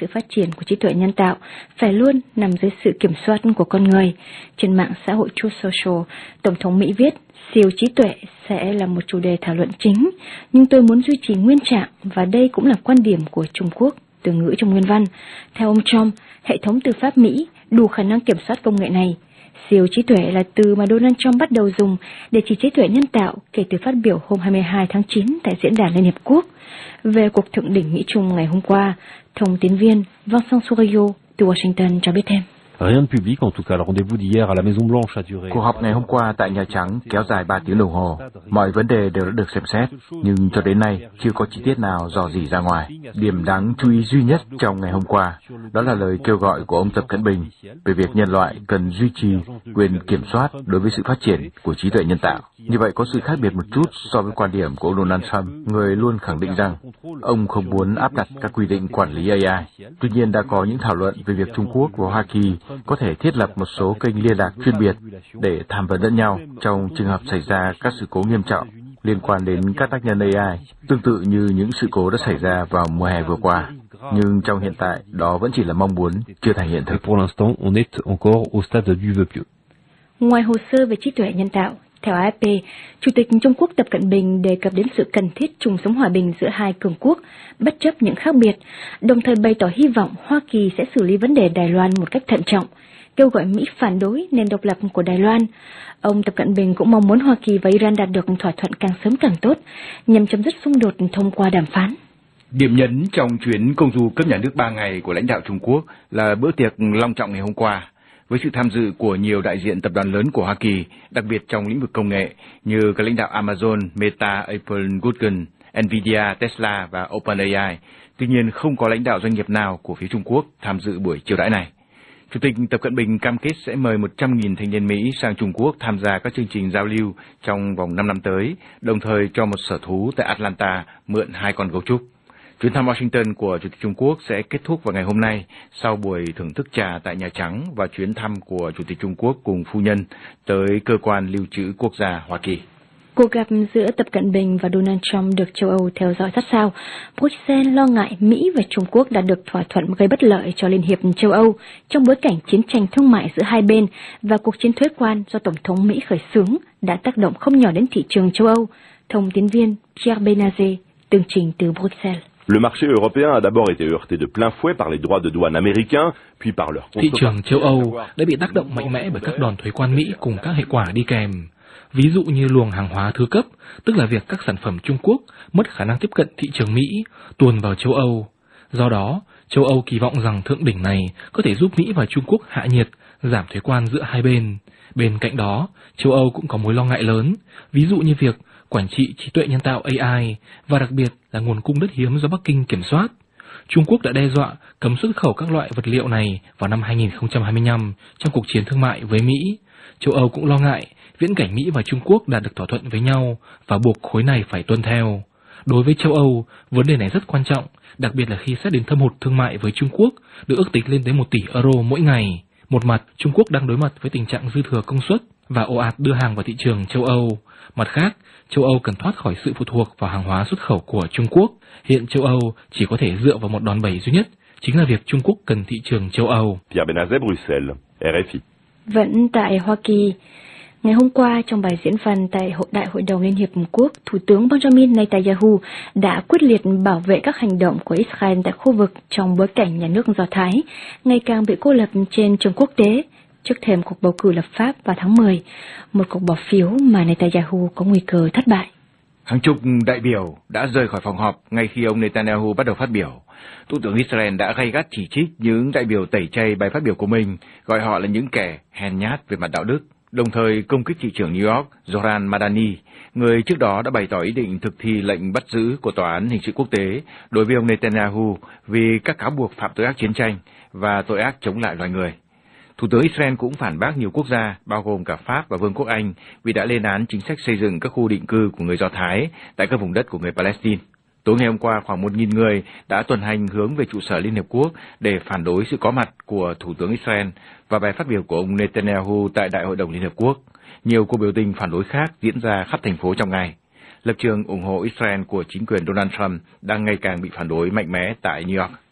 sự phát triển của trí tuệ nhân tạo phải luôn nằm dưới sự kiểm soát của con người. Trên mạng xã hội Truth Social, Tổng thống Mỹ viết, siêu trí tuệ sẽ là một chủ đề thảo luận chính, nhưng tôi muốn duy trì nguyên trạng và đây cũng là quan điểm của Trung Quốc, từ ngữ trong nguyên văn. Theo ông Trump, hệ thống tư pháp Mỹ đủ khả năng kiểm soát công nghệ này. Siêu trí tuệ là từ mà Donald Trump bắt đầu dùng để chỉ trí tuệ nhân tạo kể từ phát biểu hôm 22 tháng 9 tại Diễn đàn Liên Hiệp Quốc. Về cuộc thượng đỉnh Mỹ-Trung ngày hôm qua, thông tín viên Vincent Souriau từ Washington cho biết thêm. Rien de public, en tout cas, le rendez-vous d'hier à la Maison Blanche a duré. Cuộc họp ngày hôm qua tại Nhà Trắng kéo dài 3 tiếng đồng hồ. Mọi vấn đề đều đã được xem xét, nhưng cho đến nay chưa có chi tiết nào rò rỉ ra ngoài. Điểm đáng chú ý duy nhất trong ngày hôm qua đó là lời kêu gọi của ông Tập Cận Bình về việc nhân loại cần duy trì quyền kiểm soát đối với sự phát triển của trí tuệ nhân tạo. Như vậy có sự khác biệt một chút so với quan điểm của ông Donald Trump, người luôn khẳng định rằng ông không muốn áp đặt các quy định quản lý AI. Tuy nhiên đã có những thảo luận về việc Trung Quốc và Hoa Kỳ có thể thiết lập một số kênh liên lạc chuyên biệt để tham vấn lẫn nhau trong trường hợp xảy ra các sự cố nghiêm trọng liên quan đến các tác nhân AI, tương tự như những sự cố đã xảy ra vào mùa hè vừa qua. Nhưng trong hiện tại, đó vẫn chỉ là mong muốn, chưa thành hiện thực. Pour l'instant, on est encore au stade du vœu pieux. Ngoài hồ sơ về trí tuệ nhân tạo, theo AFP, Chủ tịch Trung Quốc Tập Cận Bình đề cập đến sự cần thiết chung sống hòa bình giữa hai cường quốc, bất chấp những khác biệt, đồng thời bày tỏ hy vọng Hoa Kỳ sẽ xử lý vấn đề Đài Loan một cách thận trọng, kêu gọi Mỹ phản đối nền độc lập của Đài Loan. Ông Tập Cận Bình cũng mong muốn Hoa Kỳ và Iran đạt được thỏa thuận càng sớm càng tốt, nhằm chấm dứt xung đột thông qua đàm phán. Điểm nhấn trong chuyến công du cấp nhà nước 3 ngày của lãnh đạo Trung Quốc là bữa tiệc long trọng ngày hôm qua, với sự tham dự của nhiều đại diện tập đoàn lớn của Hoa Kỳ, đặc biệt trong lĩnh vực công nghệ như các lãnh đạo Amazon, Meta, Apple, Google, Nvidia, Tesla và OpenAI. Tuy nhiên, không có lãnh đạo doanh nghiệp nào của phía Trung Quốc tham dự buổi chiêu đãi này. Chủ tịch Tập Cận Bình cam kết sẽ mời 100.000 thanh niên Mỹ sang Trung Quốc tham gia các chương trình giao lưu trong vòng 5 năm tới, đồng thời cho một sở thú tại Atlanta mượn 2 con gấu trúc. Chuyến thăm Washington của Chủ tịch Trung Quốc sẽ kết thúc vào ngày hôm nay sau buổi thưởng thức trà tại Nhà Trắng và chuyến thăm của Chủ tịch Trung Quốc cùng phu nhân tới Cơ quan Lưu trữ Quốc gia Hoa Kỳ. Cuộc gặp giữa Tập Cận Bình và Donald Trump được châu Âu theo dõi sát sao. Bruxelles lo ngại Mỹ và Trung Quốc đã được thỏa thuận gây bất lợi cho Liên hiệp châu Âu trong bối cảnh chiến tranh thương mại giữa hai bên và cuộc chiến thuế quan do Tổng thống Mỹ khởi xướng đã tác động không nhỏ đến thị trường châu Âu. Thông tín viên Pierre Benazet tường trình từ Bruxelles. Le marché européen a d'abord été heurté de plein fouet par les droits de douane américains, puis par leurs thị trường châu Âu đã bị tác động mạnh mẽ bởi các đòn thuế quan Mỹ cùng các hệ quả đi kèm. Ví dụ như luồng hàng hóa thứ cấp, tức là việc các sản phẩm Trung Quốc mất khả năng tiếp cận thị trường Mỹ, tuồn vào châu Âu. Do đó, châu Âu kỳ vọng rằng thượng đỉnh này có thể giúp Mỹ và Trung Quốc hạ nhiệt, giảm thuế quan giữa hai bên. Bên cạnh đó, châu Âu cũng có mối lo ngại lớn, ví dụ như việc quản trị trí tuệ nhân tạo AI và đặc biệt là nguồn cung đất hiếm do Bắc Kinh kiểm soát. Trung Quốc đã đe dọa cấm xuất khẩu các loại vật liệu này vào năm 2025 trong cuộc chiến thương mại với Mỹ. Châu Âu cũng lo ngại viễn cảnh Mỹ và Trung Quốc đạt được thỏa thuận với nhau và buộc khối này phải tuân theo. Đối với châu Âu, vấn đề này rất quan trọng, đặc biệt là khi xét đến thâm hụt thương mại với Trung Quốc được ước tính lên tới 1 tỷ euro mỗi ngày. Một mặt, Trung Quốc đang đối mặt với tình trạng dư thừa công suất và ồ ạt đưa hàng vào thị trường châu Âu. Mặt khác, châu Âu cần thoát khỏi sự phụ thuộc vào hàng hóa xuất khẩu của Trung Quốc. Hiện châu Âu chỉ có thể dựa vào một đòn bẩy duy nhất, chính là việc Trung Quốc cần thị trường châu Âu. Pierre Benazet, Bruxelles, RFI. Vẫn tại Hoa Kỳ, ngày hôm qua trong bài diễn văn tại Đại hội đồng Liên Hiệp Quốc, Thủ tướng Benjamin Netanyahu đã quyết liệt bảo vệ các hành động của Israel tại khu vực trong bối cảnh nhà nước Do Thái ngày càng bị cô lập trên trường quốc tế, trước thềm cuộc bầu cử lập pháp vào tháng 10, một cuộc bỏ phiếu mà Netanyahu có nguy cơ thất bại. Hàng chục đại biểu đã rời khỏi phòng họp ngay khi ông Netanyahu bắt đầu phát biểu. Thủ tướng Israel đã gay gắt chỉ trích những đại biểu tẩy chay bài phát biểu của mình, gọi họ là những kẻ hèn nhát về mặt đạo đức, đồng thời công kích thị trưởng New York Zohran Madani, người trước đó đã bày tỏ ý định thực thi lệnh bắt giữ của Tòa án Hình sự Quốc tế đối với ông Netanyahu vì các cáo buộc phạm tội ác chiến tranh và tội ác chống lại loài người. Thủ tướng Israel cũng phản bác nhiều quốc gia, bao gồm cả Pháp và Vương quốc Anh, vì đã lên án chính sách xây dựng các khu định cư của người Do Thái tại các vùng đất của người Palestine. Tối ngày hôm qua, khoảng 1.000 người đã tuần hành hướng về trụ sở Liên Hiệp Quốc để phản đối sự có mặt của Thủ tướng Israel và bài phát biểu của ông Netanyahu tại Đại hội đồng Liên Hiệp Quốc. Nhiều cuộc biểu tình phản đối khác diễn ra khắp thành phố trong ngày. Lập trường ủng hộ Israel của chính quyền Donald Trump đang ngày càng bị phản đối mạnh mẽ tại New York.